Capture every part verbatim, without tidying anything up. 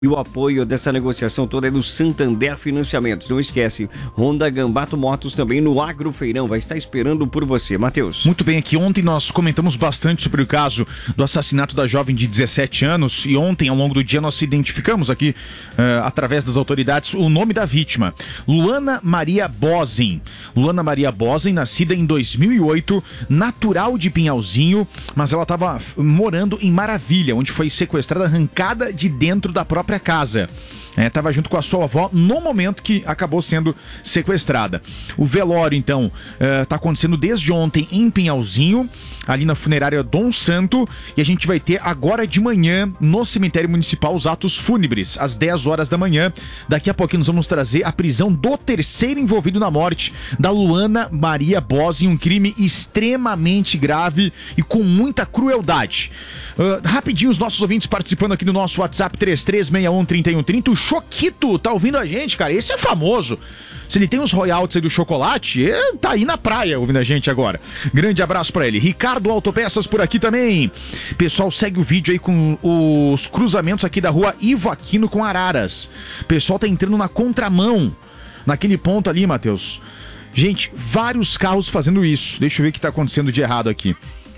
E o apoio dessa negociação toda é do Santander Financiamentos. Não esquece, Honda Gambato Motos também no Agrofeirão. Vai estar esperando por você, Matheus. Muito bem, aqui ontem nós comentamos bastante sobre o caso do assassinato da jovem de dezessete anos. E ontem, ao longo do dia, nós identificamos aqui, uh, através das autoridades, o nome da vítima. Luana Maria Bosen. Luana Maria Bosen, nascida em dois mil e oito, natural de Pinhalzinho, mas ela estava morando em Maravilha, onde foi sequestrada, arrancada de dentro da própria casa. Estava é, junto com a sua avó no momento que acabou sendo sequestrada. O velório, então, está uh, acontecendo desde ontem em Pinhalzinho, ali na funerária Dom Santo, e a gente vai ter agora de manhã no cemitério municipal os atos fúnebres, às dez horas da manhã. Daqui a pouquinho nós vamos trazer a prisão do terceiro envolvido na morte da Luana Maria Bosen, um crime extremamente grave e com muita crueldade. Uh, rapidinho, os nossos ouvintes participando aqui no nosso WhatsApp três três seis um, três um três zero. O Choquito tá ouvindo a gente, cara. Esse é famoso. Se ele tem os royalties aí do chocolate, é, tá aí na praia ouvindo a gente agora. Grande abraço pra ele. Ricardo Autopeças por aqui também. Pessoal, segue o vídeo aí com os cruzamentos aqui da rua Ivo Aquino com Araras. Pessoal tá entrando na contramão, naquele ponto ali, Matheus. Gente, vários carros fazendo isso. Deixa eu ver o que tá acontecendo de errado aqui.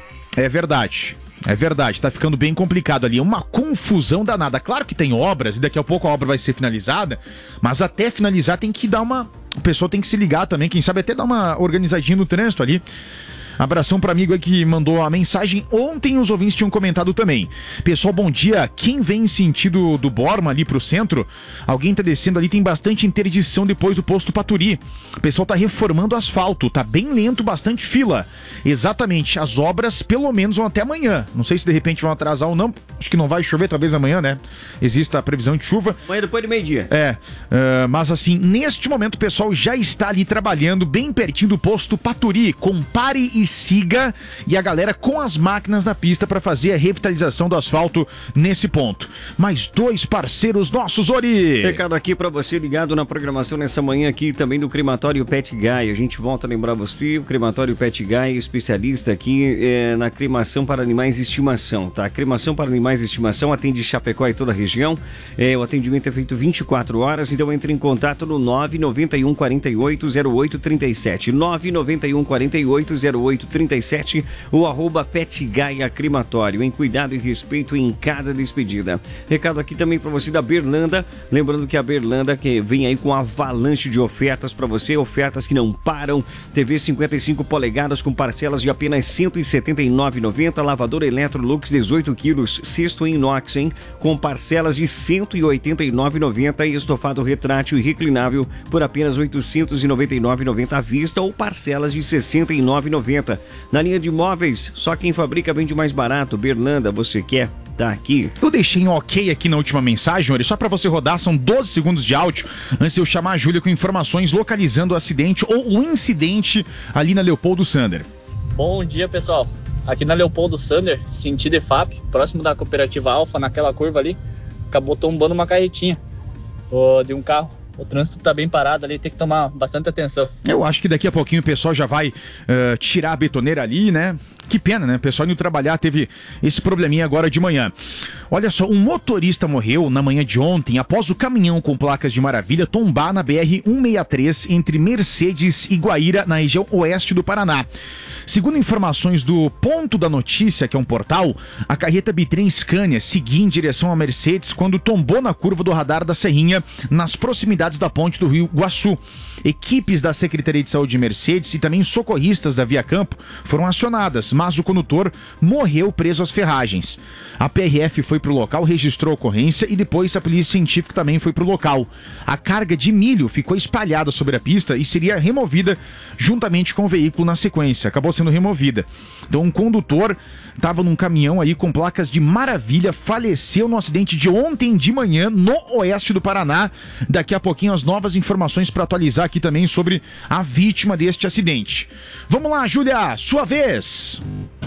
É verdade. É verdade, tá ficando bem complicado ali, é uma confusão danada. Claro que tem obras e daqui a pouco a obra vai ser finalizada, mas até finalizar tem que dar uma... O pessoal tem que se ligar também, quem sabe até dar uma organizadinha no trânsito ali. Abração para amigo aí que mandou a mensagem. Ontem os ouvintes tinham comentado também. Pessoal, bom dia. Quem vem em sentido do Borma ali pro centro, alguém tá descendo ali, tem bastante interdição depois do posto Paturi. O pessoal tá reformando o asfalto, tá bem lento, bastante fila. Exatamente, as obras pelo menos vão até amanhã. Não sei se de repente vão atrasar ou não. Acho que não vai chover, talvez amanhã, né? Existe a previsão de chuva. Amanhã depois de meio-dia. É, uh, mas assim, neste momento o pessoal já está ali trabalhando bem pertinho do posto Paturi. Compare e siga, e a galera com as máquinas na pista para fazer a revitalização do asfalto nesse ponto. Mais dois parceiros nossos, Ori. Recado aqui para você ligado na programação nessa manhã aqui também do Crematório Pet Guy. A gente volta a lembrar você, o Crematório Pet Guy, especialista aqui é, na cremação para animais de estimação, tá? Cremação para animais de estimação, atende Chapecó e toda a região. É, o atendimento é feito vinte e quatro horas, então entre em contato no nove nove um quatro oito zero oito três sete, nove nove um quatro oito zero oito trinta e sete, o arroba Pet Gaia Crematório, em cuidado e respeito em cada despedida. Recado aqui também para você da Berlanda, lembrando que a Berlanda que vem aí com avalanche de ofertas para você, ofertas que não param. T V cinquenta e cinco polegadas com parcelas de apenas cento e setenta e nove reais e noventa centavos, lavador Electrolux dezoito quilos, cesto em inox, hein? Com parcelas de cento e oitenta e nove reais e noventa centavos e estofado retrátil e reclinável por apenas oitocentos e noventa e nove reais e noventa centavos à vista ou parcelas de sessenta e nove reais e noventa centavos. Na linha de imóveis, só quem fabrica vende mais barato. Berlanda, você quer? Tá aqui. Eu deixei um ok aqui na última mensagem, Ori, só pra você rodar, são doze segundos de áudio, antes de eu chamar a Júlia com informações localizando o acidente ou o incidente ali na Leopoldo Sander. Bom dia, pessoal. Aqui na Leopoldo Sander, sentido E F A P, próximo da cooperativa Alfa, naquela curva ali, acabou tombando uma carretinha oh, de um carro. O trânsito tá bem parado ali, tem que tomar bastante atenção. Eu acho que daqui a pouquinho o pessoal já vai uh, tirar a betoneira ali, né? Que pena, né? O pessoal indo trabalhar teve esse probleminha agora de manhã. Olha só, um motorista morreu na manhã de ontem após o caminhão com placas de Maravilha tombar na B R cento e sessenta e três entre Mercedes e Guaíra, na região oeste do Paraná. Segundo informações do Ponto da Notícia, que é um portal, a carreta Bitrem Scania seguia em direção a Mercedes quando tombou na curva do radar da Serrinha, nas proximidades da ponte do Rio Guaçu. Equipes da Secretaria de Saúde de Mercedes e também socorristas da Via Campo foram acionadas, mas o condutor morreu preso às ferragens. A P R F foi para o local, registrou a ocorrência e depois a Polícia Científica também foi para o local. A carga de milho ficou espalhada sobre a pista e seria removida juntamente com o veículo na sequência. Acabou sendo removida. Então um condutor estava num caminhão aí com placas de Maravilha, faleceu no acidente de ontem de manhã no oeste do Paraná. Daqui a pouquinho as novas informações para atualizar aqui também sobre a vítima deste acidente. Vamos lá, Júlia, sua vez!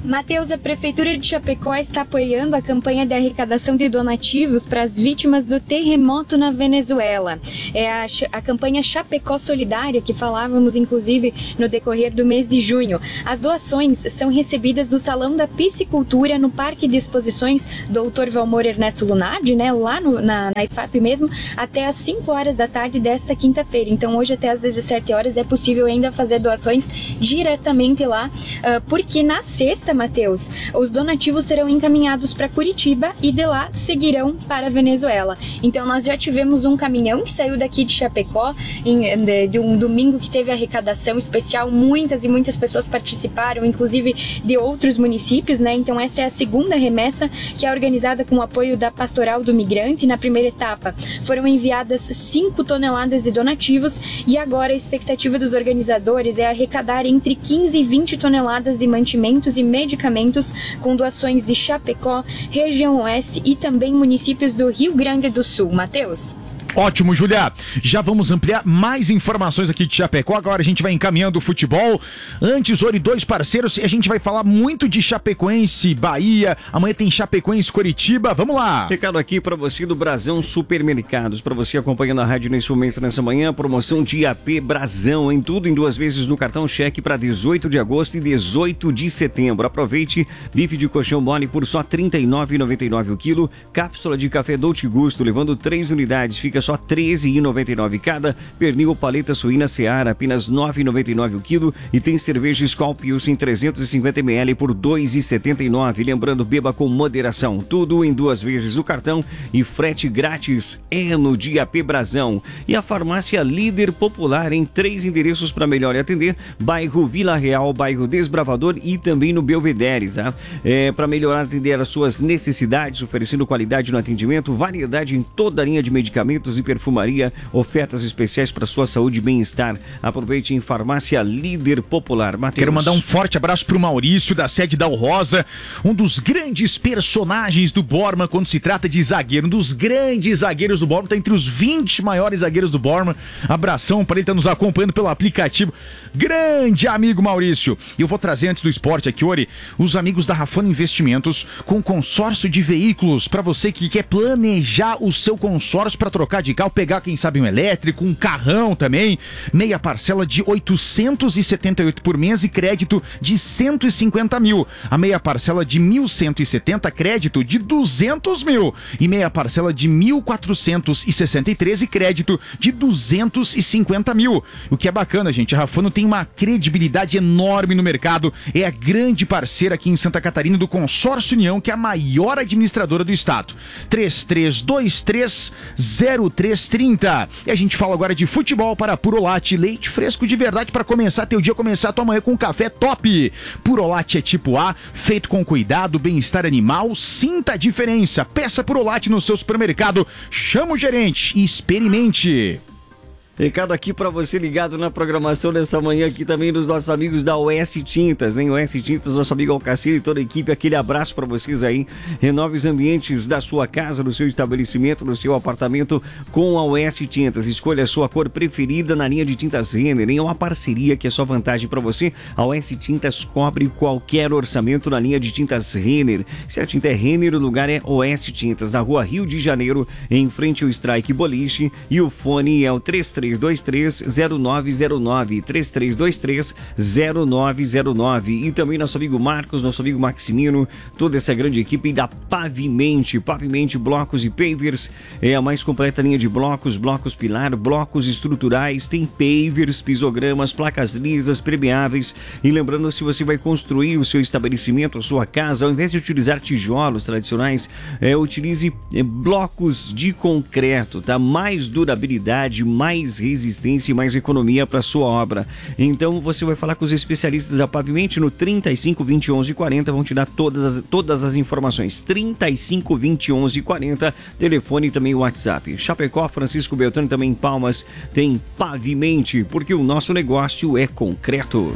Matheus, a Prefeitura de Chapecó está apoiando a campanha de arrecadação de donativos para as vítimas do terremoto na Venezuela. É a, a campanha Chapecó Solidária, que falávamos inclusive no decorrer do mês de junho. As doações são recebidas no Salão da Piscicultura, no Parque de Exposições doutor Valmor Ernesto Lunardi, né, lá no, na, na I F A P mesmo, até às cinco horas da tarde desta quinta-feira. Então hoje até às dezessete horas é possível ainda fazer doações diretamente lá, uh, porque na sexta, Matheus, os donativos serão encaminhados para Curitiba e de lá seguirão para a Venezuela. Então nós já tivemos um caminhão que saiu daqui de Chapecó em, de, de um domingo que teve arrecadação especial, muitas e muitas pessoas participaram, inclusive de outros municípios, né? Então essa é a segunda remessa, que é organizada com o apoio da Pastoral do Migrante. Na primeira etapa foram enviadas cinco toneladas de donativos e agora a expectativa dos organizadores é arrecadar entre quinze e vinte toneladas de mantimentos e medicamentos com doações de Chapecó, região oeste e também municípios do Rio Grande do Sul. Matheus? Ótimo, Julia. Já vamos ampliar mais informações aqui de Chapecó. Agora a gente vai encaminhando o futebol. Antes, Ori, dois parceiros. A gente vai falar muito de Chapecoense, Bahia. Amanhã tem Chapecoense, Curitiba. Vamos lá. Recado aqui para você do Brasão Supermercados. Para você acompanhando a rádio nesse momento, nessa manhã, promoção de I A P Brasão. Em tudo, em duas vezes no cartão cheque para dezoito de agosto e dezoito de setembro. Aproveite. Bife de colchão mole por só trinta e nove reais e noventa e nove centavos o quilo. Cápsula de café Dolce Gusto, levando três unidades. Fica só treze reais e noventa e nove centavos cada. Pernil paleta suína Seara, apenas nove reais e noventa e nove centavos o quilo. E tem cerveja Skol Pilsen trezentos e cinquenta mililitros por dois reais e setenta e nove centavos. Lembrando, beba com moderação. Tudo em duas vezes o cartão e frete grátis é no I A P Brasão. E a farmácia Líder Popular em três endereços para melhor atender: bairro Vila Real, bairro Desbravador e também no Belvedere, tá? É, para melhorar atender as suas necessidades, oferecendo qualidade no atendimento, variedade em toda a linha de medicamentos e perfumaria, ofertas especiais para sua saúde e bem-estar. Aproveite em Farmácia Líder Popular. Mateus. Quero mandar um forte abraço pro Maurício, da sede da Rosa, um dos grandes personagens do Borman quando se trata de zagueiro, um dos grandes zagueiros do Borman, tá entre os vinte maiores zagueiros do Borman. Abração para ele, tá nos acompanhando pelo aplicativo. Grande amigo Maurício. E eu vou trazer antes do esporte aqui, Ori, os amigos da Rafano Investimentos com consórcio de veículos, para você que quer planejar o seu consórcio para trocar de carro, pegar quem sabe um elétrico, um carrão também, meia parcela de oitocentos e setenta e oito por mês e crédito de cento e cinquenta mil, a meia parcela de mil cento e setenta, crédito de duzentos mil e meia parcela de mil quatrocentos e sessenta e três e crédito de duzentos e cinquenta mil. O que é bacana, gente, a Rafano tem uma credibilidade enorme no mercado, é a grande parceira aqui em Santa Catarina do Consórcio União, que é a maior administradora do estado. três três dois três zero três três zero. E a gente fala agora de futebol para Purolate, leite fresco de verdade para começar teu dia, começar tua manhã com um café top. Purolate é tipo A, feito com cuidado, bem-estar animal, sinta a diferença. Peça Purolate no seu supermercado, chama o gerente e experimente. Recado aqui para você ligado na programação dessa manhã aqui também dos nossos amigos da Oeste Tintas, hein? Oeste Tintas, nosso amigo Alcacir e toda a equipe, aquele abraço para vocês aí. Renove os ambientes da sua casa, do seu estabelecimento, do seu apartamento com a Oeste Tintas. Escolha a sua cor preferida na linha de tintas Renner, em uma parceria que é só vantagem para você. A Oeste Tintas cobre qualquer orçamento na linha de tintas Renner. Se a tinta é Renner, o lugar é Oeste Tintas, na rua Rio de Janeiro, em frente ao Strike Boliche, e o fone é o três três dois três zero nove zero nove, três três dois três zero nove zero nove. E também nosso amigo Marcos, nosso amigo Maximino, toda essa grande equipe da Pavimente. Pavimente Blocos e Pavers é a mais completa linha de blocos, blocos pilar, blocos estruturais, tem pavers, pisogramas, placas lisas, permeáveis. E lembrando, se você vai construir o seu estabelecimento, a sua casa, ao invés de utilizar tijolos tradicionais, é, utilize é, blocos de concreto, tá? Mais durabilidade, mais resistência e mais economia para sua obra. Então você vai falar com os especialistas da Pavimente no trinta e cinco, vinte e onze, quarenta, vão te dar todas as, todas as informações. trinta e cinco, vinte e onze, quarenta, telefone e também o WhatsApp. Chapecó, Francisco Beltrão, também em Palmas, tem Pavimente, porque o nosso negócio é concreto.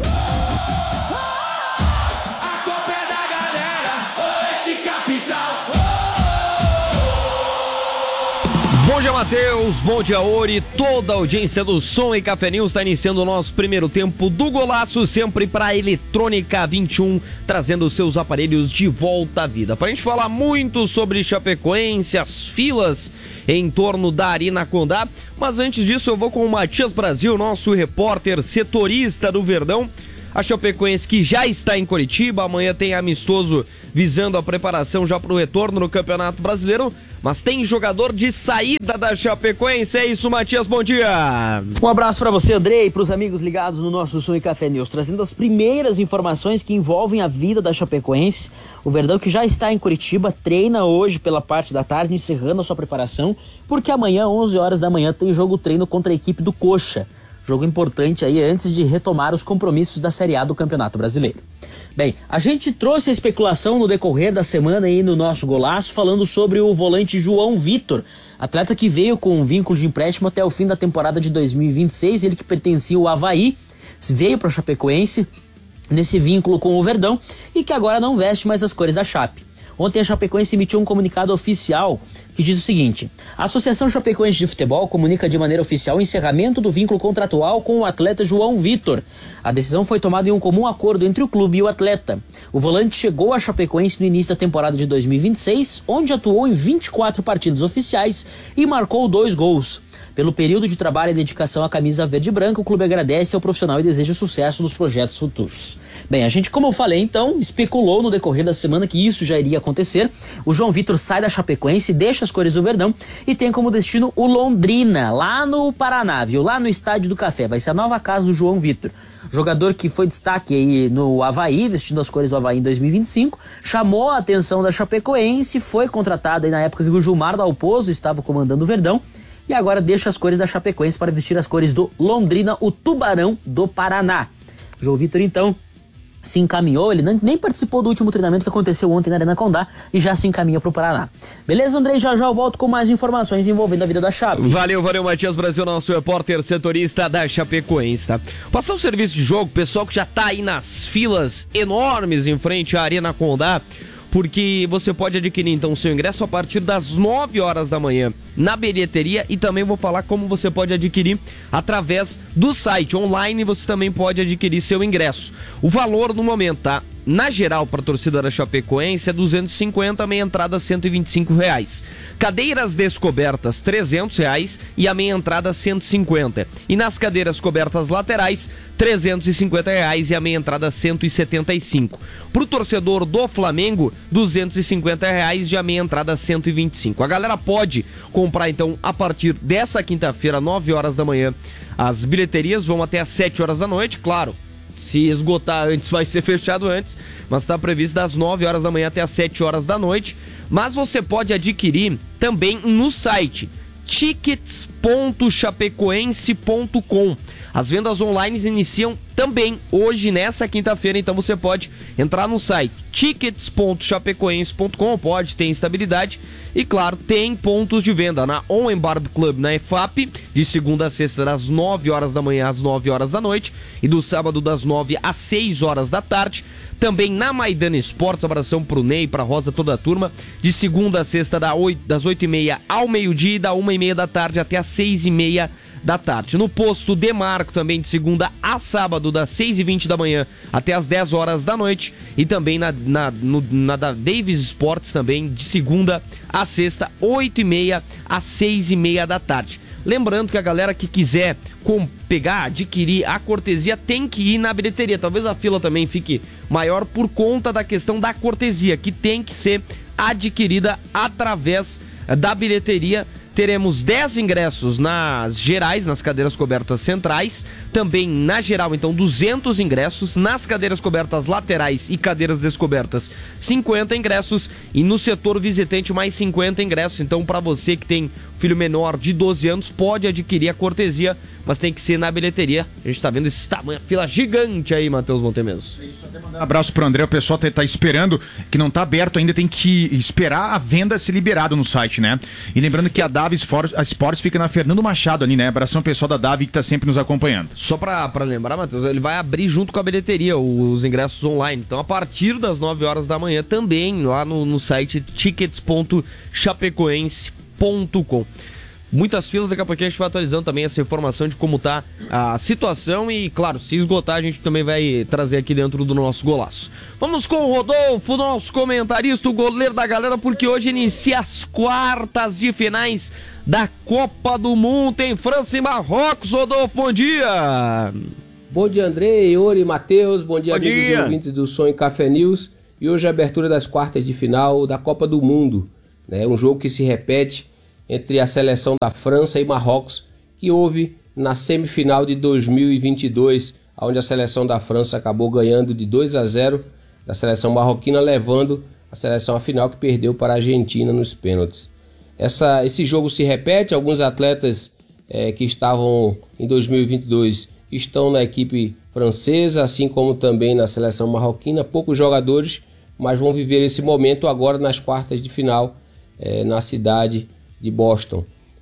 Bom dia, Matheus, bom dia, Ori, toda a audiência do Som e Café News está iniciando o nosso primeiro tempo do Golaço, sempre para Eletrônica vinte e um, trazendo os seus aparelhos de volta à vida. Para a gente falar muito sobre Chapecoense, as filas em torno da Arena Condá, mas antes disso eu vou com o Matias Brasil, nosso repórter setorista do Verdão. A Chapecoense que já está em Curitiba, amanhã tem amistoso visando a preparação já para o retorno no Campeonato Brasileiro, mas tem jogador de saída da Chapecoense, é isso, Matias, bom dia! Um abraço para você, Andrei, e para os amigos ligados no nosso Som e Café News, trazendo as primeiras informações que envolvem a vida da Chapecoense. O Verdão, que já está em Curitiba, treina hoje pela parte da tarde, encerrando a sua preparação, porque amanhã, onze horas da manhã, tem jogo treino contra a equipe do Coxa. Jogo importante aí antes de retomar os compromissos da Série A do Campeonato Brasileiro. Bem, a gente trouxe a especulação no decorrer da semana aí no nosso Golaço, falando sobre o volante João Vitor, atleta que veio com um vínculo de empréstimo até o fim da temporada de dois mil e vinte e seis, ele que pertencia ao Avaí, veio para a Chapecoense nesse vínculo com o Verdão e que agora não veste mais as cores da Chape. Ontem a Chapecoense emitiu um comunicado oficial que diz o seguinte: a Associação Chapecoense de Futebol comunica de maneira oficial o encerramento do vínculo contratual com o atleta João Vitor. A decisão foi tomada em um comum acordo entre o clube e o atleta. O volante chegou à Chapecoense no início da temporada de dois mil e vinte e seis, onde atuou em vinte e quatro partidas oficiais e marcou dois gols. Pelo período de trabalho e dedicação à camisa verde e branca, o clube agradece ao profissional e deseja sucesso nos projetos futuros. Bem, a gente, como eu falei então, especulou no decorrer da semana que isso já iria acontecer. O João Vitor sai da Chapecoense, deixa as cores do Verdão e tem como destino o Londrina, lá no Paraná, viu? Lá no Estádio do Café. Vai ser a nova casa do João Vitor. Jogador que foi destaque aí no Avaí, vestindo as cores do Avaí em dois mil e vinte e cinco, chamou a atenção da Chapecoense, foi contratado aí na época que o Gilmar Dalpozo estava comandando o Verdão, e agora deixa as cores da Chapecoense para vestir as cores do Londrina, o Tubarão do Paraná. João Vitor, então, se encaminhou, ele nem participou do último treinamento que aconteceu ontem na Arena Condá e já se encaminha para o Paraná. Beleza, Andrei? Já já eu volto com mais informações envolvendo a vida da Chape. Valeu, valeu, Matias Brasil, nosso repórter setorista da Chapecoense, tá? Passar o serviço de jogo, pessoal que já tá aí nas filas enormes em frente à Arena Condá, porque você pode adquirir então o seu ingresso a partir das nove horas da manhã na bilheteria, e também vou falar como você pode adquirir através do site online. Você também pode adquirir seu ingresso. O valor no momento, tá? Na geral, para a torcida da Chapecoense é duzentos e cinquenta, meia entrada cento e vinte e cinco reais. Cadeiras descobertas trezentos reais e a meia entrada cento e cinquenta. E nas cadeiras cobertas laterais trezentos e cinquenta reais e a meia entrada cento e setenta e cinco. Para o torcedor do Flamengo, duzentos e cinquenta reais e a meia entrada cento e vinte e cinco. A galera pode comprar então a partir dessa quinta-feira, nove horas da manhã. As bilheterias vão até às sete horas da noite, claro. Se esgotar antes, vai ser fechado antes, mas está previsto das nove horas da manhã até as sete horas da noite. Mas você pode adquirir também no site tickets ponto chapecoense ponto com. As vendas online iniciam também hoje, nessa quinta-feira, então você pode entrar no site tickets ponto chapecoense ponto com, pode ter instabilidade e, claro, tem pontos de venda na On Barb Club, na E F A P, de segunda a sexta das nove horas da manhã às nove horas da noite e do sábado das nove às seis horas da tarde. Também na Maidana Esportes, abração pro Ney, pra Rosa, toda a turma, de segunda a sexta das oito e meia ao meio-dia e da uma e meia da tarde até as seis e meia da tarde. No posto Demarco, também de segunda a sábado, das seis e vinte da manhã até as dez horas da noite. E também na, na, no, na da Davis Sports, também de segunda a sexta, oito e meia às seis e meia da tarde. Lembrando que a galera que quiser com, pegar, adquirir a cortesia tem que ir na bilheteria. Talvez a fila também fique maior por conta da questão da cortesia, que tem que ser adquirida através da bilheteria. Teremos dez ingressos nas gerais, nas cadeiras cobertas centrais. Também na geral, então, duzentos ingressos. Nas cadeiras cobertas laterais e cadeiras descobertas, cinquenta ingressos. E no setor visitante, mais cinquenta ingressos. Então, para você que tem filho menor de doze anos, pode adquirir a cortesia, mas tem que ser na bilheteria. A gente tá vendo esse tamanho, fila gigante aí, Matheus Montemeso. Um abraço pro André, o pessoal tá, tá esperando, que não tá aberto ainda, tem que esperar a venda ser liberada no site, né? E lembrando que a Davi Sports fica na Fernando Machado ali, né? Abração pessoal da Davi que tá sempre nos acompanhando. Só pra, pra lembrar, Matheus, ele vai abrir junto com a bilheteria os ingressos online. Então, a partir das nove horas da manhã, também lá no, no site tickets ponto chapecoense ponto com. muitas filas, daqui a pouquinho a gente vai atualizando também essa informação de como tá a situação e, claro, se esgotar a gente também vai trazer aqui dentro do nosso golaço. Vamos com o Rodolfo, nosso comentarista, o goleiro da galera, porque hoje inicia as quartas de finais da Copa do Mundo. Tem França e Marrocos. Rodolfo, bom dia! Bom dia, André, Yuri, Matheus, bom dia, bom amigos dia. e ouvintes do Som e Café News. E hoje é a abertura das quartas de final da Copa do Mundo, né? Um jogo que se repete entre a seleção da França e Marrocos, que houve na semifinal de dois mil e vinte e dois, onde a seleção da França acabou ganhando de dois a zero da seleção marroquina, levando a seleção à final, que perdeu para a Argentina nos pênaltis. Essa, esse jogo se repete, alguns atletas é, que estavam em dois mil e vinte e dois estão na equipe francesa, assim como também na seleção marroquina, poucos jogadores, mas vão viver esse momento agora nas quartas de final é, na cidade de Boston.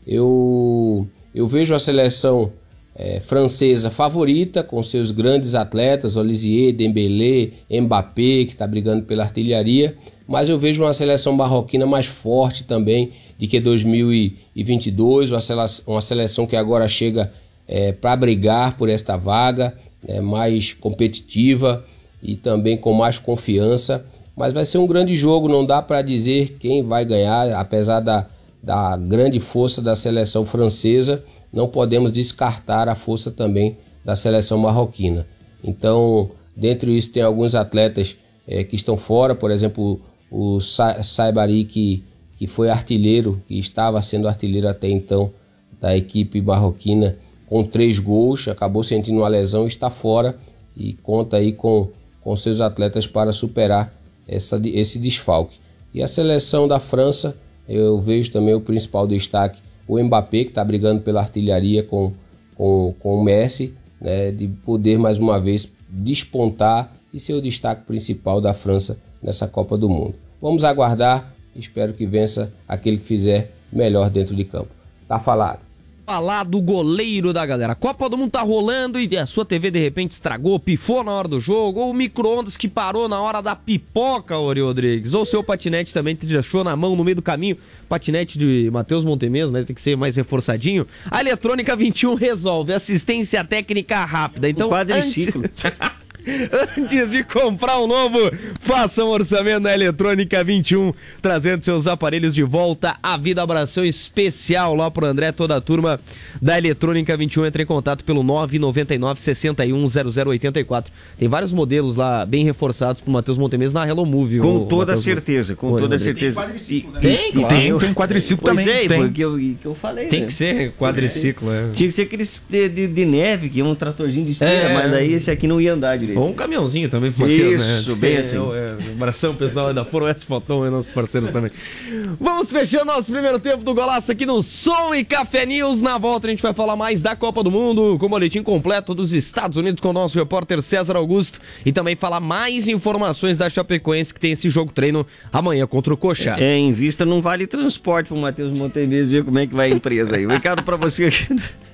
Eu, eu vejo a seleção é, francesa favorita, com seus grandes atletas, Olisier, Dembélé, Mbappé, que está brigando pela artilharia, mas eu vejo uma seleção marroquina mais forte também do que dois mil e vinte e dois, uma seleção, uma seleção que agora chega é, para brigar por esta vaga, é, mais competitiva e também com mais confiança, mas vai ser um grande jogo, não dá para dizer quem vai ganhar, apesar da da grande força da seleção francesa, não podemos descartar a força também da seleção marroquina. Então, dentro disso tem alguns atletas é, que estão fora, por exemplo, o Sa- Saibari, que, que foi artilheiro, que estava sendo artilheiro até então da equipe marroquina, com três gols, acabou sentindo uma lesão e está fora, e conta aí com, com seus atletas para superar essa, esse desfalque. E a seleção da França, eu vejo também o principal destaque, o Mbappé, que está brigando pela artilharia com, com, com o Messi, né, de poder mais uma vez despontar e ser o destaque principal da França nessa Copa do Mundo. Vamos aguardar, espero que vença aquele que fizer melhor dentro de campo. Tá falado. Falar do goleiro da galera. A Copa do Mundo tá rolando e a sua T V de repente estragou, pifou na hora do jogo, ou o micro-ondas que parou na hora da pipoca, Ori Rodrigues, ou seu patinete também te deixou na mão no meio do caminho, patinete de Matheus Montemeso, né, tem que ser mais reforçadinho. A Eletrônica vinte e um resolve, assistência técnica rápida. Então, um quadriciclo. Antes... Antes de comprar um novo, faça um orçamento na Eletrônica vinte e um, trazendo seus aparelhos de volta à vida. Abração especial lá pro André, toda a turma da Eletrônica vinte e um. Entre em contato pelo nove nove nove, seis um, zero zero oito quatro. Tem vários modelos lá bem reforçados pro Matheus Montemeso na Hello Movie. Com o, toda o certeza, com Oi, toda André. certeza. Tem, claro. Tem, tem quadriciclo Pois também. é, tem. porque eu, que eu falei. Tem né? que ser quadriciclo, é. Tinha que ser aqueles de, de, de neve, que é um tratorzinho de esteira, É. mas daí esse aqui não ia andar direito. Ou um caminhãozinho também pro Matheus, né? Isso, bem É, assim. É, é, abração, pessoal da Foroeste Fotão e nossos parceiros também. Vamos fechando nosso primeiro tempo do Golaço aqui no Som e Café News. Na volta a gente vai falar mais da Copa do Mundo, com o boletim completo dos Estados Unidos com o nosso repórter César Augusto, e também falar mais informações da Chapecoense, que tem esse jogo treino amanhã contra o Coxa. É, em vista não vale transporte pro Matheus Montemeso ver como é que vai a empresa aí. Um recado pra você aqui.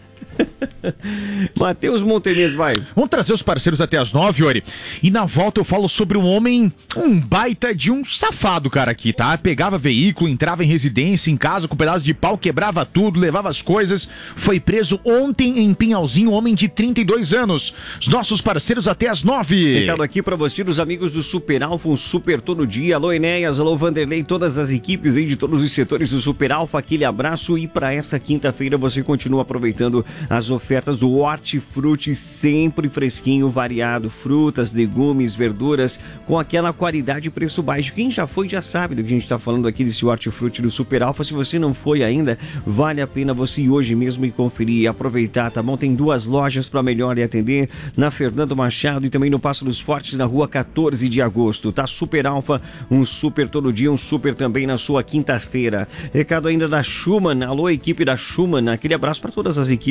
Matheus Montemeso, vai. Vamos trazer os parceiros até as nove, Ori. E na volta eu falo sobre um homem, um baita de um safado, cara, aqui, tá? Pegava veículo, entrava em residência, em casa, com um pedaço de pau, quebrava tudo, levava as coisas. Foi preso ontem em Pinhalzinho, um homem de trinta e dois anos. Os nossos parceiros até as nove. Recado aqui pra você dos amigos do Super Alfa, um super todo dia. Alô, Enéas, alô, Vanderlei, todas as equipes aí de todos os setores do Super Alfa, aquele abraço. E pra essa quinta-feira você continua aproveitando as ofertas do Hortifruti, sempre fresquinho, variado, frutas, legumes, verduras, com aquela qualidade e preço baixo. Quem já foi já sabe do que a gente está falando aqui desse Hortifruti do Super Alfa. Se você não foi ainda, vale a pena você ir hoje mesmo e conferir e aproveitar, tá bom? Tem duas lojas para melhor lhe atender, na Fernando Machado e também no Passo dos Fortes, na rua quatorze de agosto, tá? Super Alfa, um super todo dia, um super também na sua quinta-feira. Recado ainda da Schumann, alô, equipe da Schumann, aquele abraço para todas as equipes aí de toda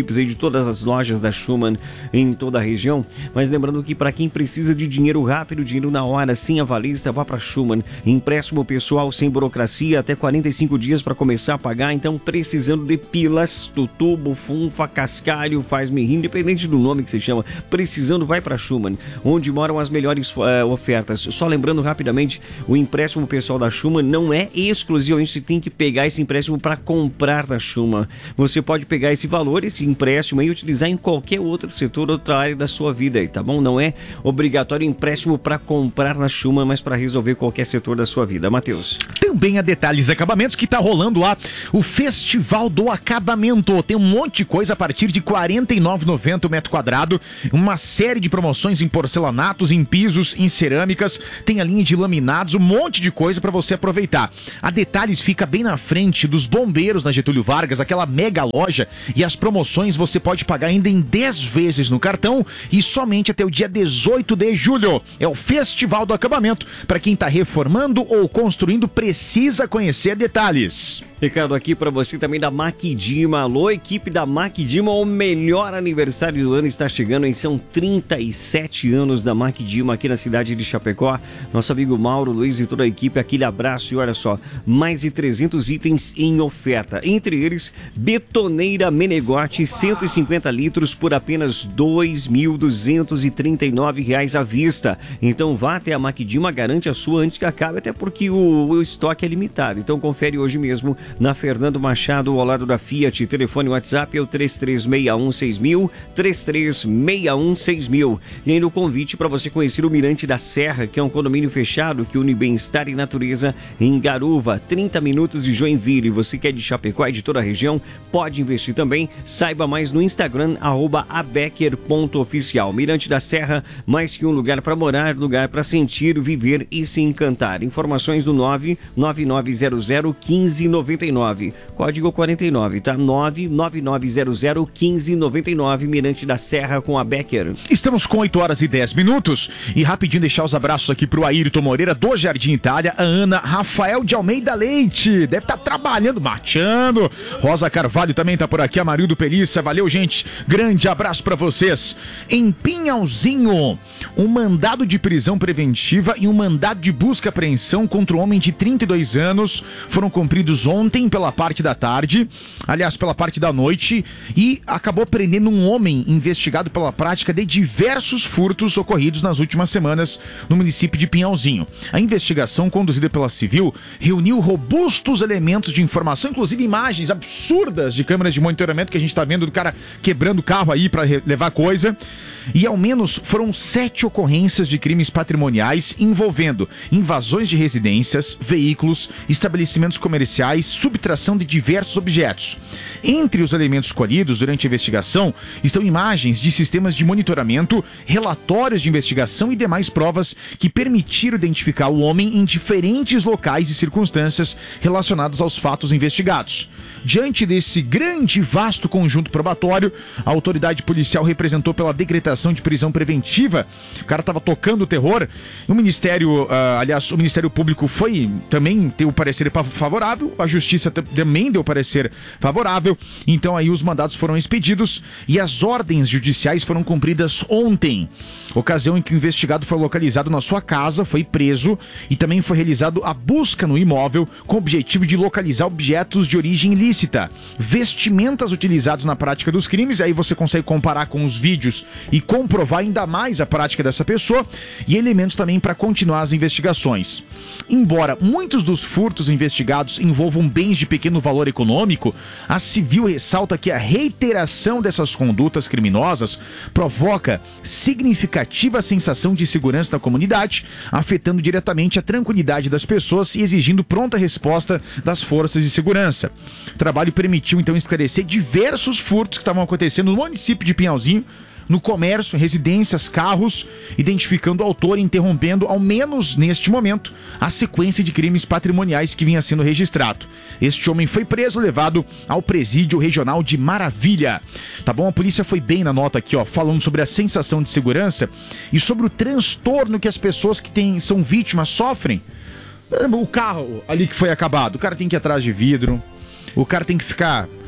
todas as lojas da Schumann em toda a região. Mas lembrando que para quem precisa de dinheiro rápido, dinheiro na hora, sem avalista, vá para Schumann. Empréstimo pessoal sem burocracia, até quarenta e cinco dias para começar a pagar. Então, precisando de pilas, tutubo, funfa, cascalho, faz-me rir, independente do nome que você chama, precisando, vai para Schumann, onde moram as melhores uh, ofertas. Só lembrando rapidamente, o empréstimo pessoal da Schumann não é exclusivamente, você tem que pegar esse empréstimo para comprar da Schumann. Você pode pegar esse valor, esse empréstimo e utilizar em qualquer outro setor, outra área da sua vida aí, tá bom? Não é obrigatório empréstimo para comprar na Schumann, mas para resolver qualquer setor da sua vida. Matheus. Também a Detalhes Acabamentos, que tá rolando lá o Festival do Acabamento. Tem um monte de coisa a partir de quarenta e nove reais e noventa centavos o metro quadrado, uma série de promoções em porcelanatos, em pisos, em cerâmicas, tem a linha de laminados, um monte de coisa para você aproveitar. A Detalhes fica bem na frente dos Bombeiros na Getúlio Vargas, aquela mega loja, e as promoções você pode pagar ainda em dez vezes no cartão e somente até o dia dezoito de julho. É o Festival do Acabamento. Para quem está reformando ou construindo, precisa conhecer Detalhes. Recado aqui para você também da Maquidima. Alô, equipe da Maquidima, o melhor aniversário do ano está chegando, hein? São trinta e sete anos da Maquidima aqui na cidade de Chapecó. Nosso amigo Mauro, Luiz e toda a equipe, aquele abraço. E olha só, mais de trezentos itens em oferta. Entre eles, betoneira Menegote, cento e cinquenta litros por apenas dois mil duzentos e trinta e nove reais à vista. Então vá até a Maquidima, garante a sua antes que acabe, até porque o, o estoque é limitado. Então confere hoje mesmo na Fernando Machado, ao lado da Fiat. Telefone WhatsApp é o três três seis um seis mil, três três seis um seis mil. E ainda o convite para você conhecer o Mirante da Serra, que é um condomínio fechado que une bem-estar e natureza em Garuva, trinta minutos de Joinville. Você que é de Chapecó e de toda a região, pode investir também. Saiba mais no Instagram, arroba abecker ponto oficial. Mirante da Serra, mais que um lugar para morar, lugar para sentir, viver e se encantar. Informações do nove nove nove zero zero um cinco nove nove, código quarenta e nove, tá? nove nove nove zero zero um cinco nove nove, Mirante da Serra com a Becker. Estamos com oito horas e dez minutos e rapidinho deixar os abraços aqui pro Ayrton Moreira do Jardim Itália, a Ana Rafael de Almeida Leite, deve estar tá trabalhando, mateando. Rosa Carvalho também tá por aqui, a Marildo Pelissa, valeu gente, grande abraço pra vocês. Em Pinhalzinho, um mandado de prisão preventiva e um mandado de busca e apreensão contra um homem de trinta e dois anos foram cumpridos ontem pela parte da tarde, aliás, pela parte da noite, e acabou prendendo um homem investigado pela prática de diversos furtos ocorridos nas últimas semanas no município de Pinhalzinho. A investigação, conduzida pela Civil, reuniu robustos elementos de informação, inclusive imagens absurdas de câmeras de monitoramento que a gente tá vendo do cara quebrando o carro aí para levar coisa. E ao menos foram sete ocorrências de crimes patrimoniais envolvendo invasões de residências, veículos, estabelecimentos comerciais, subtração de diversos objetos. Entre os elementos colhidos durante a investigação estão imagens de sistemas de monitoramento, relatórios de investigação e demais provas que permitiram identificar o homem em diferentes locais e circunstâncias relacionadas aos fatos investigados. Diante desse grande e vasto conjunto probatório, a autoridade policial representou pela decretação de prisão preventiva. O cara estava tocando o terror. O Ministério, uh, aliás, o Ministério Público foi também ter o parecer favorável, a Justiça também deu parecer favorável. Então aí os mandados foram expedidos e as ordens judiciais foram cumpridas ontem. Ocasião em que o investigado foi localizado na sua casa, foi preso e também foi realizado a busca no imóvel com o objetivo de localizar objetos de origem ilícita, vestimentas utilizados na prática dos crimes, aí você consegue comparar com os vídeos e comprovar ainda mais a prática dessa pessoa, e elementos também para continuar as investigações. Embora muitos dos furtos investigados envolvam bens de pequeno valor econômico, a Civil ressalta que a reiteração dessas condutas criminosas provoca significativa sensação de segurança na comunidade, afetando diretamente a tranquilidade das pessoas e exigindo pronta resposta das forças de segurança. O trabalho permitiu então esclarecer diversos furtos que estavam acontecendo no município de Pinhalzinho, no comércio, residências, carros, identificando o autor e interrompendo, ao menos neste momento, a sequência de crimes patrimoniais que vinha sendo registrado. Este homem foi preso, levado ao presídio regional de Maravilha. Tá bom? A polícia foi bem na nota aqui, ó, falando sobre a sensação de segurança e sobre o transtorno que as pessoas que têm, são vítimas sofrem. O carro ali que foi acabado, o cara tem que ir atrás de vidro, o cara tem que ficar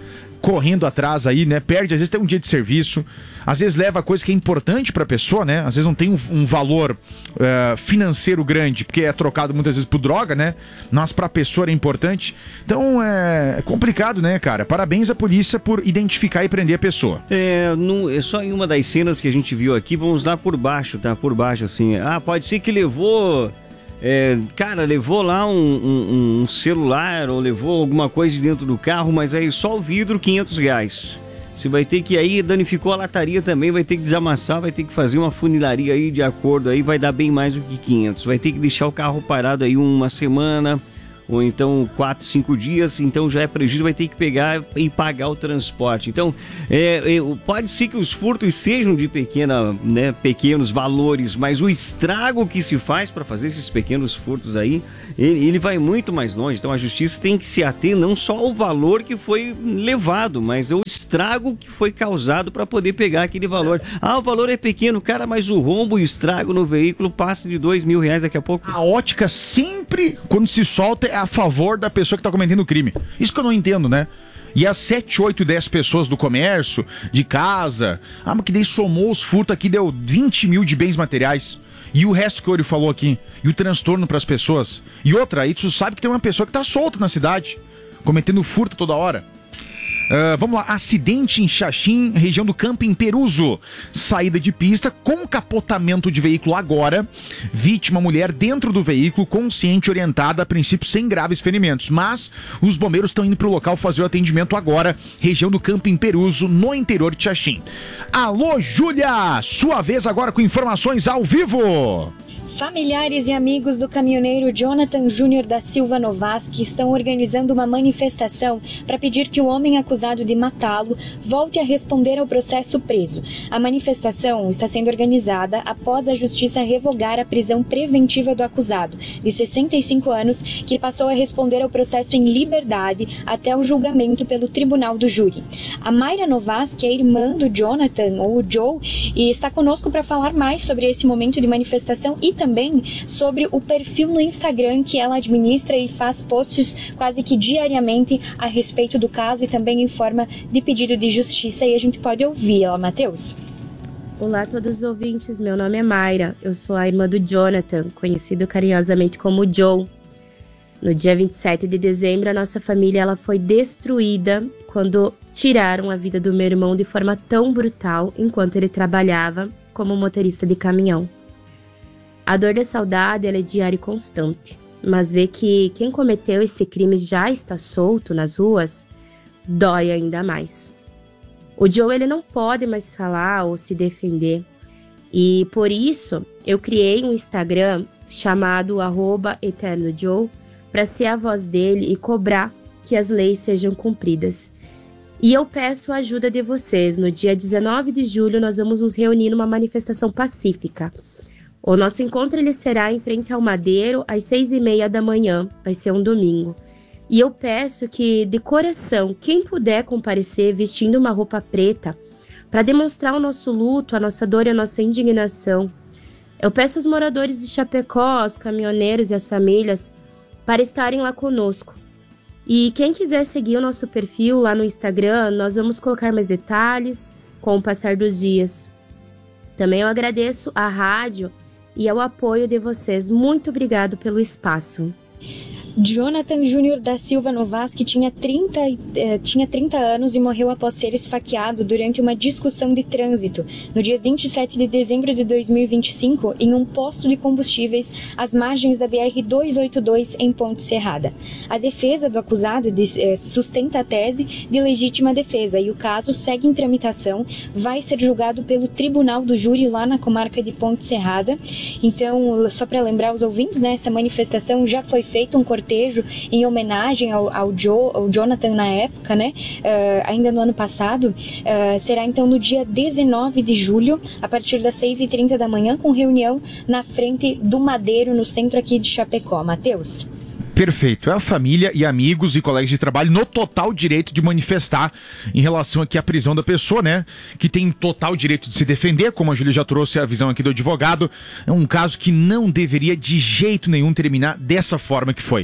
correndo atrás aí, né? Perde, às vezes tem um dia de serviço, às vezes leva coisa que é importante pra pessoa, né? Às vezes não tem um, um valor uh, financeiro grande, porque é trocado muitas vezes por droga, né? Mas pra pessoa é importante. Então é complicado, né, cara? Parabéns à polícia por identificar e prender a pessoa. É, não, é só em uma das cenas que a gente viu aqui, vamos lá por baixo, tá? Por baixo, assim. Ah, pode ser que levou... É, cara, levou lá um, um, um celular ou levou alguma coisa dentro do carro, mas aí só o vidro, quinhentos reais. Você vai ter que aí, danificou a lataria também, vai ter que desamassar, vai ter que fazer uma funilaria aí de acordo aí, vai dar bem mais do que quinhentos. Vai ter que deixar o carro parado aí uma semana, ou então quatro, cinco dias, então já é prejuízo, vai ter que pegar e pagar o transporte. Então, é, é, pode ser que os furtos sejam de pequena, né, pequenos valores, mas o estrago que se faz para fazer esses pequenos furtos aí, ele, ele vai muito mais longe. Então a justiça tem que se ater não só ao valor que foi levado, mas ao estrago que foi causado para poder pegar aquele valor. Ah, o valor é pequeno, cara, mas o rombo e o estrago no veículo passa de dois mil reais daqui a pouco. A ótica sempre, quando se solta, é a favor da pessoa que tá cometendo o crime. Isso que eu não entendo, né? E as sete, oito, dez pessoas do comércio, de casa, ah, mas que daí somou os furtos aqui, deu vinte mil de bens materiais. E o resto que o Ori falou aqui, e o transtorno pras pessoas. E outra, aí tu sabe que tem uma pessoa que tá solta na cidade, cometendo furto toda hora. Uh, vamos lá, acidente em Xaxim, região do Camping Peruso. Saída de pista com capotamento de veículo agora. Vítima, mulher dentro do veículo, consciente, orientada, a princípio sem graves ferimentos. Mas os bombeiros estão indo para o local fazer o atendimento agora. Região do Camping Peruso, no interior de Xaxim. Alô, Júlia! Sua vez agora com informações ao vivo. Familiares e amigos do caminhoneiro Jonathan Júnior da Silva Novaski estão organizando uma manifestação para pedir que o homem acusado de matá-lo volte a responder ao processo preso. A manifestação está sendo organizada após a justiça revogar a prisão preventiva do acusado, de sessenta e cinco anos, que passou a responder ao processo em liberdade até o julgamento pelo tribunal do júri. A Mayra Novaski é irmã do Jonathan, ou o Joe, e está conosco para falar mais sobre esse momento de manifestação e também sobre o perfil no Instagram que ela administra e faz posts quase que diariamente a respeito do caso e também em forma de pedido de justiça, e a gente pode ouvi-la, Matheus. Olá a todos os ouvintes, meu nome é Mayra, eu sou a irmã do Jonathan, conhecido carinhosamente como Joe. No dia vinte e sete de dezembro, a nossa família ela foi destruída quando tiraram a vida do meu irmão de forma tão brutal enquanto ele trabalhava como motorista de caminhão. A dor da saudade ela é diária e constante, mas ver que quem cometeu esse crime já está solto nas ruas, dói ainda mais. O Joe ele não pode mais falar ou se defender, e por isso eu criei um Instagram chamado arroba Eterno Joe para ser a voz dele e cobrar que as leis sejam cumpridas. E eu peço a ajuda de vocês. No dia dezenove de julho nós vamos nos reunir numa manifestação pacífica. O nosso encontro ele será em frente ao Madeiro, às seis e meia da manhã, vai ser um domingo. E eu peço que, de coração, quem puder comparecer vestindo uma roupa preta, para demonstrar o nosso luto, a nossa dor e a nossa indignação. Eu peço aos moradores de Chapecó, aos caminhoneiros e às famílias, para estarem lá conosco. E quem quiser seguir o nosso perfil lá no Instagram, nós vamos colocar mais detalhes com o passar dos dias. Também eu agradeço à rádio e ao apoio de vocês. Muito obrigado pelo espaço. Jonathan Júnior da Silva Novaski tinha trinta, eh, tinha trinta anos e morreu após ser esfaqueado durante uma discussão de trânsito no dia vinte e sete de dezembro de dois mil e vinte e cinco em um posto de combustíveis às margens da B R duzentos e oitenta e dois em Ponte Serrada. A defesa do acusado de, eh, sustenta a tese de legítima defesa e o caso segue em tramitação, vai ser julgado pelo Tribunal do Júri lá na comarca de Ponte Serrada. Então, só para lembrar os ouvintes, né, essa manifestação já foi feita um cortejo em homenagem ao, ao, Joe, ao Jonathan na época, né? Uh, ainda no ano passado. Uh, será então no dia dezenove de julho, a partir das seis e trinta da manhã, com reunião na frente do Madeiro, no centro aqui de Chapecó. Matheus? Perfeito. É a família e amigos e colegas de trabalho no total direito de manifestar em relação aqui à prisão da pessoa, né? Que tem total direito de se defender, como a Júlia já trouxe a visão aqui do advogado. É um caso que não deveria de jeito nenhum terminar dessa forma que foi.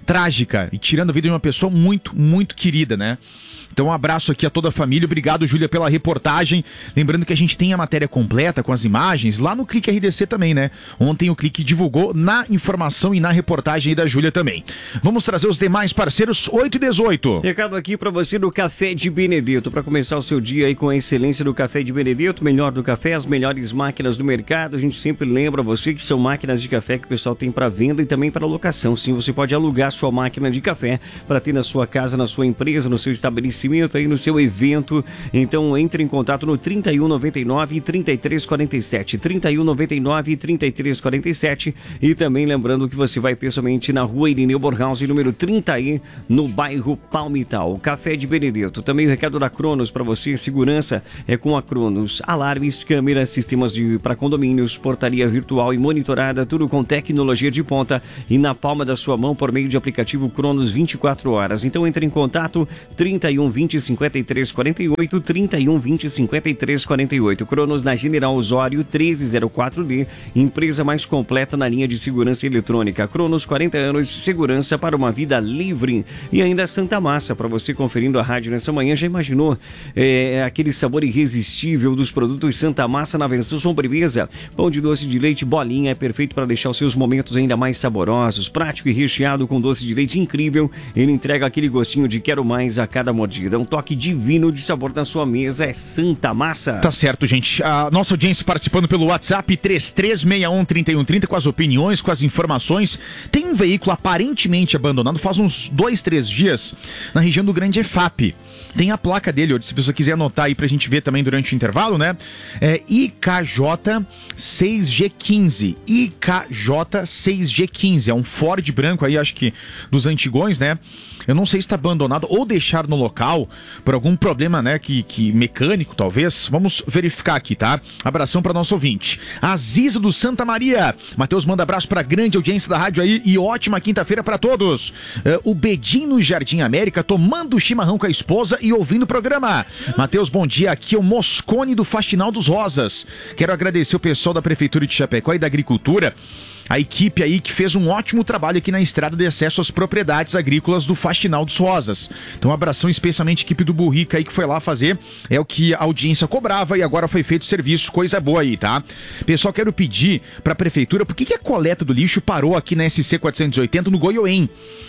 trágica e tirando a vida de uma pessoa muito, muito querida, né? Então um abraço aqui a toda a família, obrigado Júlia pela reportagem, lembrando que a gente tem a matéria completa com as imagens lá no Clique R D C também, né? Ontem o Clique divulgou na informação e na reportagem aí da Júlia também. Vamos trazer os demais parceiros, oito e dezoito. Recado aqui pra você do Café de Benedetto, pra começar o seu dia aí com a excelência do Café de Benedetto, melhor do café, as melhores máquinas do mercado. A gente sempre lembra você que são máquinas de café que o pessoal tem pra venda e também pra locação. Sim, você pode alugar sua máquina de café pra ter na sua casa, na sua empresa, no seu estabelecimento, aí no seu evento. Então entre em contato no trinta e um, noventa e nove, trinta e três, quarenta e sete, trinta e um, noventa e nove, trinta e três, quarenta e sete, e também lembrando que você vai pessoalmente na rua Irineu Borghausen, número trinta e no bairro Palmital. Café de Benedetto. Também o recado da Cronos para você, segurança é com a Cronos, alarmes, câmeras, sistemas de para condomínios, portaria virtual e monitorada, tudo com tecnologia de ponta e na palma da sua mão por meio de aplicativo Cronos vinte e quatro horas. Então entre em contato trinta e um, vinte, cinquenta e três, quarenta e oito, trinta e um, vinte, cinquenta e três, quarenta e oito. Cronos na General Osório treze zero quatro D, empresa mais completa na linha de segurança eletrônica. Cronos, quarenta anos, segurança para uma vida livre. E ainda Santa Massa, para você conferindo a rádio nessa manhã, já imaginou é, aquele sabor irresistível dos produtos Santa Massa na versão sobremesa? Pão de doce de leite bolinha é perfeito para deixar os seus momentos ainda mais saborosos, prático e recheado com doce de leite incrível. Ele entrega aquele gostinho de quero mais a cada mordida. Um toque divino de sabor na sua mesa é Santa Massa. Tá certo, gente. A nossa audiência participando pelo WhatsApp três três seis um, três um três zero com as opiniões, com as informações. Tem um veículo aparentemente abandonado faz uns dois, três dias na região do Grande E F A P. Tem a placa dele, se você quiser anotar aí pra gente ver também durante o intervalo, né? É I K J seis G quinze. I K J seis G quinze. É um Ford branco aí, acho que dos antigões, né? Eu não sei se está abandonado ou deixar no local por algum problema, né, que, que mecânico, talvez. Vamos verificar aqui, tá? Abração para nosso ouvinte. Aziza do Santa Maria. Matheus manda abraço para a grande audiência da rádio aí e ótima quinta-feira para todos. Uh, o Bedim no Jardim América tomando chimarrão com a esposa e ouvindo o programa. Matheus, bom dia. Aqui é o Moscone do Faxinal dos Rosas. Quero agradecer o pessoal da Prefeitura de Chapecó e da Agricultura, a equipe aí que fez um ótimo trabalho aqui na estrada de acesso às propriedades agrícolas do Faxinal dos Rosas. Então, um abração especialmente a equipe do Burrica aí que foi lá fazer, é o que a audiência cobrava e agora foi feito o serviço, coisa boa aí, tá? Pessoal, quero pedir para a Prefeitura, por que que a coleta do lixo parou aqui na S C quatrocentos e oitenta no Goiôem?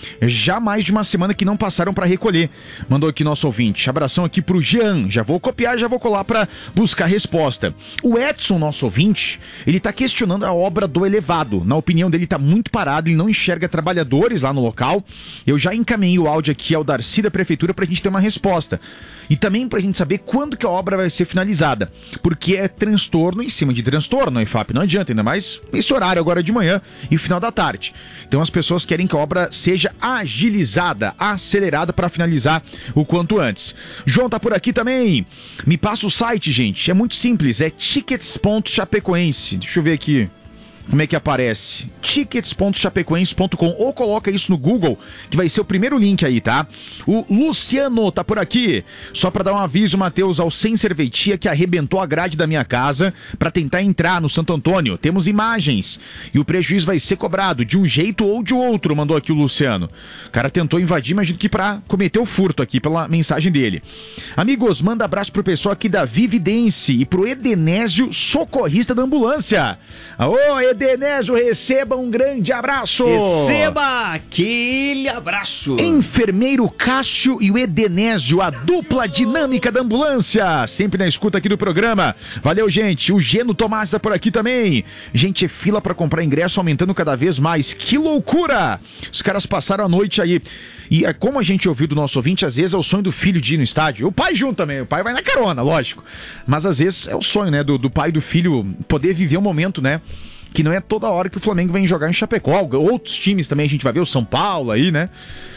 Já mais de uma semana que não passaram para recolher. Mandou aqui nosso ouvinte. Abração aqui pro Jean, já vou copiar, já vou colar para buscar resposta. O Edson, nosso ouvinte, ele tá questionando a obra do elevado. Na opinião dele, tá muito parado, ele não enxerga trabalhadores lá no local. Eu já encaminhei o áudio aqui ao Darcy da Prefeitura pra gente ter uma resposta. E também pra gente saber quando que a obra vai ser finalizada. Porque é transtorno em cima de transtorno, a I F A P não adianta, ainda mais esse horário agora de manhã e final da tarde. Então as pessoas querem que a obra seja agilizada, acelerada para finalizar o quanto antes. João tá por aqui também. Me passa o site, gente. É muito simples, é tickets ponto chapecoense. Deixa eu ver aqui como é que aparece? tickets ponto chapecoense ponto com ou coloca isso no Google, que vai ser o primeiro link aí, tá? O Luciano tá por aqui. Só pra dar um aviso, Matheus, ao Sem Serventia que arrebentou a grade da minha casa pra tentar entrar no Santo Antônio. Temos imagens. E o prejuízo vai ser cobrado de um jeito ou de outro, mandou aqui o Luciano. O cara tentou invadir, imagino que pra cometer o furto aqui, pela mensagem dele. Amigos, manda abraço pro pessoal aqui da Vividense e pro Edenésio, socorrista da ambulância. Ô, Edenésio, receba um grande abraço. Receba aquele abraço. Enfermeiro Cássio e o Edenésio, a dupla dinâmica da ambulância, sempre na escuta aqui do programa. Valeu, gente. O Geno Tomás tá por aqui também. Gente, fila pra comprar ingresso aumentando cada vez mais. Que loucura! Os caras passaram a noite aí. E como a gente ouviu do nosso ouvinte, às vezes é o sonho do filho de ir no estádio. O pai junto também, o pai vai na carona, lógico. Mas às vezes é o sonho, né, do, do pai e do filho poder viver um momento, né, que não é toda hora que o Flamengo vem jogar em Chapecó. Outros times também a gente vai ver, o São Paulo aí, né?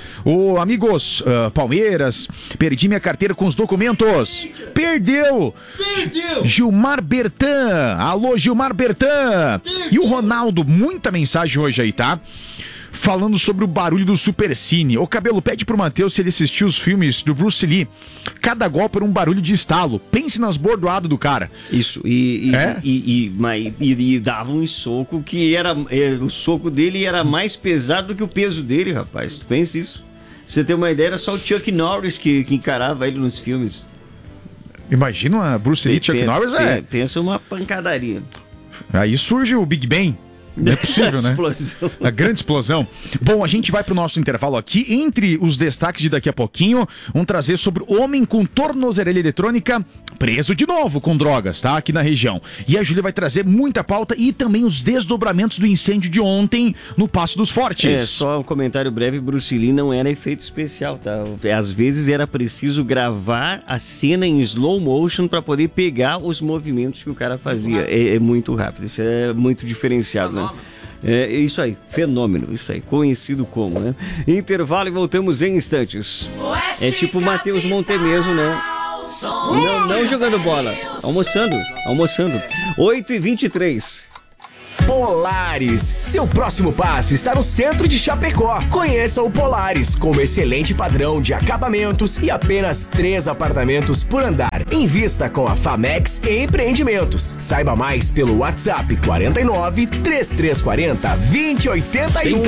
Ô, amigos, uh, Palmeiras, perdi minha carteira com os documentos. Perdeu! Perdeu! Gilmar Bertan, alô Gilmar Bertan. E o Ronaldo, muita mensagem hoje aí, tá? falando sobre o barulho do Supercine. Ô, Cabelo, pede pro Matheus se ele assistiu os filmes do Bruce Lee. Cada golpe era um barulho de estalo. Pense nas bordoadas do cara. Isso, e, e, É? e, e, mas- e- e dava um soco que era. é, o soco dele era mais pesado do que o peso dele, rapaz. Tu pensa isso? Você tem uma ideia, era só o Chuck Norris que, que encarava ele nos filmes. Imagina a Bruce Lee e Chuck Pensa- Norris, é. Pensa uma pancadaria. Aí surge o Big Bang. Não é possível, né? Explosão. A grande explosão. Bom, a gente vai pro nosso intervalo aqui. Entre os destaques de daqui a pouquinho, vamos trazer sobre homem com tornozeleira eletrônica preso de novo com drogas, tá? Aqui na região. E a Júlia vai trazer muita pauta e também os desdobramentos do incêndio de ontem no Passo dos Fortes. É, só um comentário breve, Bruce Lee não era efeito especial, tá? Às vezes era preciso gravar a cena em slow motion para poder pegar os movimentos que o cara fazia. É, é muito rápido, isso é muito diferenciado, né? É isso aí, fenômeno, isso aí, conhecido como, né? Intervalo e voltamos em instantes. É tipo o Matheus Montemeso, né? Não, não jogando bola, almoçando, almoçando. oito e vinte e três. Polaris, seu próximo passo está no centro de Chapecó. Conheça o Polaris, com um excelente padrão de acabamentos e apenas três apartamentos por andar. Invista com a Famex Empreendimentos. Saiba mais pelo WhatsApp quarenta e nove, trinta e três quarenta, vinte e oitenta e um.